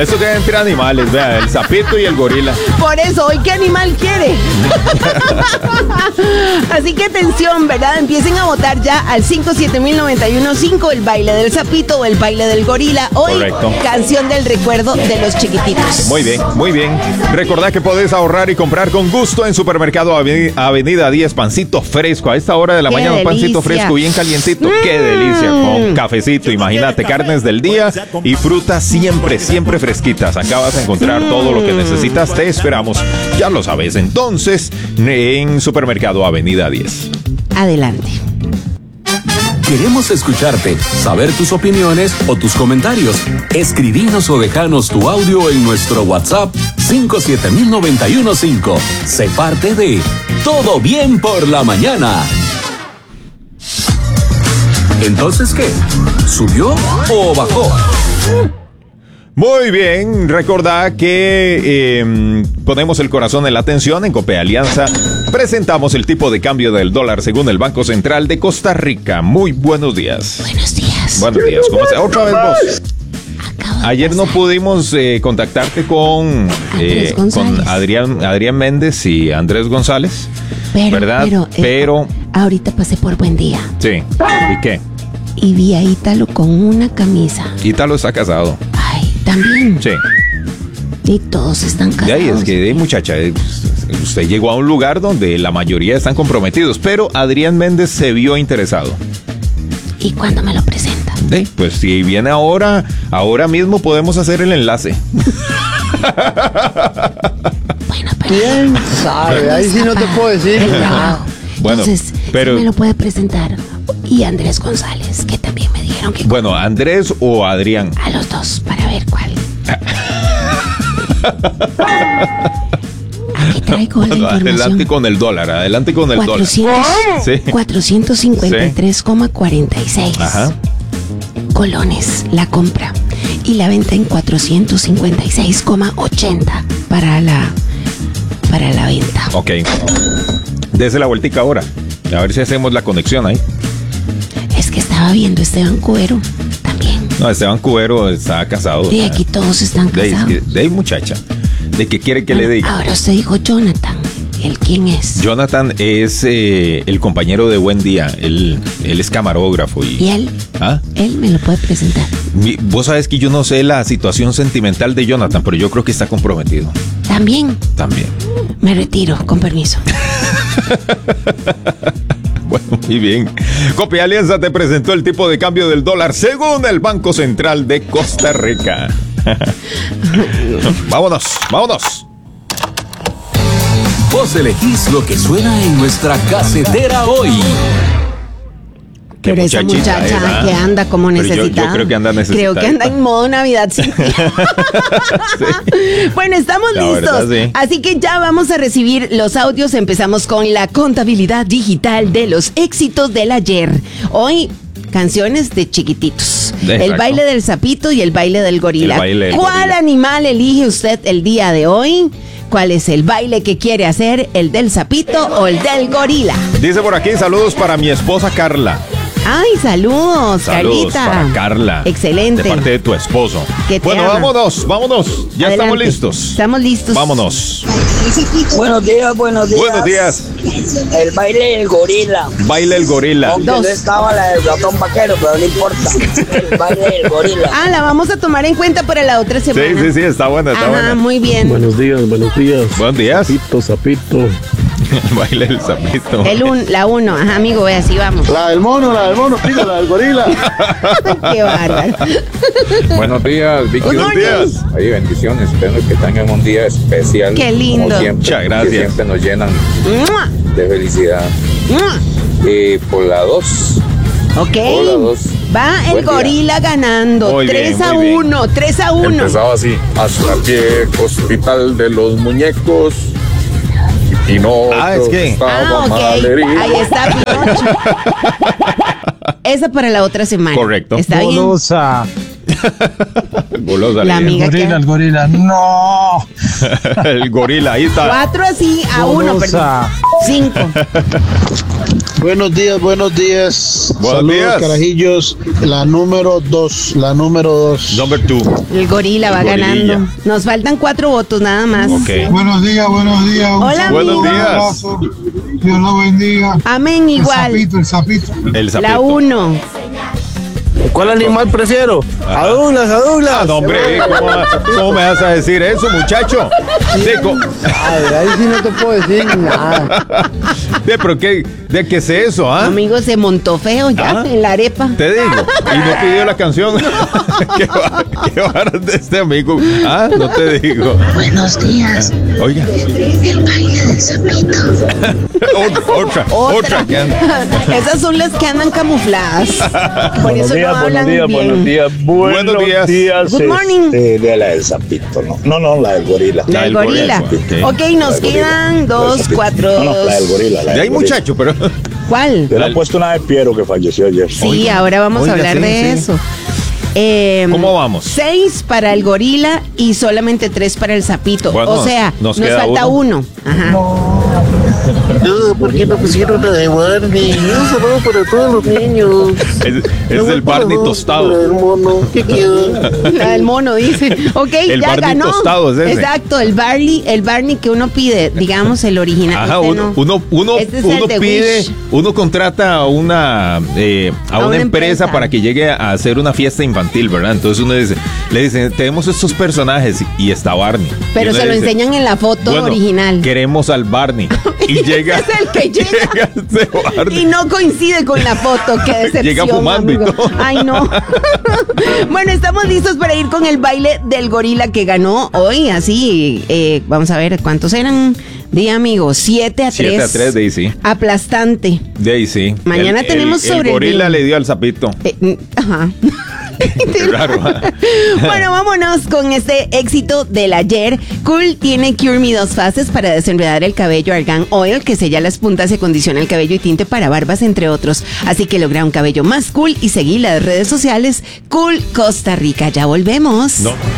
Eso que entre animales, vea, el sapito y el gorila. Por eso, ¿hoy qué animal quiere? Así que atención, ¿verdad? Empiecen a votar ya al 57091-5, el baile del sapito o el baile del gorila. Hoy, correcto. Canción del recuerdo de los chiquititos. Muy bien, muy bien. Recordá que podés ahorrar y comprar con gusto en Supermercado Avenida 10, pancito fresco. A esta hora de la mañana, un pancito fresco bien calientito. ¡Qué delicia! Con cafecito, imagínate, carnes del día y frutas siempre fresquitas. Acá vas a encontrar todo lo que necesitas. Te esperamos, ya lo sabes. Entonces, en Supermercado Avenida 10. Adelante. Queremos escucharte, saber tus opiniones o tus comentarios. Escribinos o dejanos tu audio en nuestro WhatsApp 57091-5. Sé parte de Todo Bien por la Mañana. ¿Entonces qué? ¿Subió o bajó? Muy bien, recordá que ponemos el corazón en la atención. En Cope Alianza presentamos el tipo de cambio del dólar según el Banco Central de Costa Rica. Muy buenos días. Buenos días. Buenos días, ¿cómo estás? Otra vez vos. Ayer no pudimos contactarte con Adrián Méndez y Andrés González, ¿verdad? Pero ahorita pasé por Buen Día. Sí, ¿y qué? Y vi a Ítalo con una camisa. Ítalo está casado. Ay, también. Sí. Y todos están casados. De ahí es que, muchacha, usted llegó a un lugar donde la mayoría están comprometidos, pero Adrián Méndez se vio interesado. ¿Y cuándo me lo presenta? Pues si viene ahora mismo podemos hacer el enlace. Bueno, pero... ¿Quién sabe? Ahí sí no te puedo decir nada. Bueno, entonces, pero... me lo puede presentar. Y Andrés González, que también me dijeron que... Bueno, ¿Andrés o Adrián? A los dos, para ver cuál. Aquí traigo la información. Adelante con el dólar, adelante con el 400, dólar. Sí. 453,46. Ajá. Colones, la compra. Y la venta en 456,80 para la venta. Ok. Dese la vueltica ahora. A ver si hacemos la conexión ahí. Es que estaba viendo Esteban Cuero también. No, Esteban Cubero está casado. Y aquí todos están casados. De ahí, muchacha. ¿De qué quiere que le diga? Ahora usted dijo Jonathan. ¿El quién es? Jonathan es el compañero de Buen Día. Él es camarógrafo. ¿Y él? ¿Ah? Él me lo puede presentar. Vos sabés que yo no sé la situación sentimental de Jonathan, pero yo creo que está comprometido. ¿También? También. Me retiro, con permiso. Bueno, muy bien. Cope Alianza te presentó el tipo de cambio del dólar según el Banco Central de Costa Rica. Vámonos. Vos elegís lo que suena en nuestra casetera hoy. Pero esa muchacha que anda como necesitada. Yo creo que anda necesitada. Creo que anda en modo Navidad, sí. Sí. Bueno, estamos listos. Verdad, sí. Así que ya vamos a recibir los audios. Empezamos con la contabilidad digital de los éxitos del ayer. Hoy, canciones de chiquititos. Exacto. El baile del sapito y el baile del gorila. ¿Cuál gorila. animal elige usted el día de hoy? ¿Cuál es el baile que quiere hacer? ¿El del sapito o el del gorila? Dice por aquí, saludos para mi esposa Carla. Ay, saludos, Saludos Carlita. para Carla. Excelente. De parte de tu esposo. Que te bueno, ama. vámonos. Ya Adelante. estamos listos. Estamos listos. Vámonos. Buenos días. Buenos días. El baile del gorila. Baile el gorila. Aunque no estaba la del ratón vaquero, pero no importa. El baile del gorila. Ah, la vamos a tomar en cuenta para la otra semana. Sí, está buena, está buena. Muy bien. Buenos días. Buenos días. Sapito. Baile el sapito. La uno. Ajá, amigo, ve así vamos. La del mono, pico, la del gorila. Qué bárbaro. Buenos días, Vicky. Buenos días. Ay, bendiciones. Espero que tengan un día especial. Qué lindo. Como siempre. Muchas gracias. Que siempre nos llenan ¡Mua! de felicidad. ¡Mua! Por la 2. Ok. Hola, dos. Va el Buen día. gorila ganando. Muy 3 bien, a muy bien. 1. 3 a 1. Empezaba así. Hasta pie, hospital de los muñecos. Y no. Es que. Estaba Ok. malherido. Ahí está, Pinocho. Esa para la otra semana. Correcto. Está bien. Golosa. Golosa. La amiga que... El gorila. No. El gorila, ahí está. 4 así a 1. Golosa. 5. Buenos días. Buenos Saludos, días. carajillos. La número 2. Number 2. El gorila va Gorililla. ganando. Nos faltan 4 votos nada más. Ok. Buenos días. Un Hola, Buenos amigo. días. abrazo. Dios lo bendiga. Amén, igual. El sapito. El sapito. La 1. ¿Cuál animal prefiero? A Douglas. Ah, no, hombre, ¿cómo me vas a decir eso, muchacho? Ahí sí no te puedo decir nada. ¿Pero qué? ¿De qué es eso, ah? Amigo, se montó feo ya en la arepa. Te digo, y no pidió la canción. ¿Qué varas de este amigo? Ah, no te digo. Buenos días. Oiga. El baile del sapito. Otra que anda. Esas son las que andan camufladas. Por eso no hablan bien. Buenos días. Good morning. De la del sapito, ¿no? No, la del gorila. La del gorila. Ok, nos quedan 2, 4. No, la del gorila. De ahí, muchacho, pero. ¿Cuál? Yo le he puesto una de Piero que falleció ayer. Sí, ahora vamos a hablar de eso. ¿Cómo vamos? 6 para el gorila y solamente 3 para el sapito. Bueno, o sea, nos nos queda falta uno. Ajá. No, ¿por qué no pusieron la de Barney? Un saludo para todos los niños. Es el Barney tostado. El mono, ¿qué queda? La del mono, dice. Ok, El ya Barney ganó. tostado es ese. Exacto, el Barney que uno pide, digamos el original. Ajá, uno Este es el de pide, Wish. uno contrata a una empresa para que llegue a hacer una fiesta infantil, ¿verdad? Entonces uno le dice, tenemos estos personajes y está Barney. Pero Y uno se lo dice, enseñan en la foto bueno, original. Queremos al Barney. Y llega. Es el que llega. ese Barney. Y no coincide con la foto, qué decepción. Llega fumando y amigo. todo. Ay, no. Bueno, estamos listos para ir con el baile del gorila que ganó hoy. Así, vamos a ver cuántos eran. Amigo, 7-3. 7-3, Daisy. Aplastante. Daisy. Mañana tenemos sobre el gorila le dio al sapito. Ajá. Qué raro. Bueno, vámonos con este éxito del ayer. Cool tiene Cure Me 2 fases para desenredar el cabello, Argan Oil, que sella las puntas y acondiciona el cabello, y tinte para barbas, entre otros. Así que logra un cabello más cool y seguí las redes sociales Cool Costa Rica. Ya volvemos. No.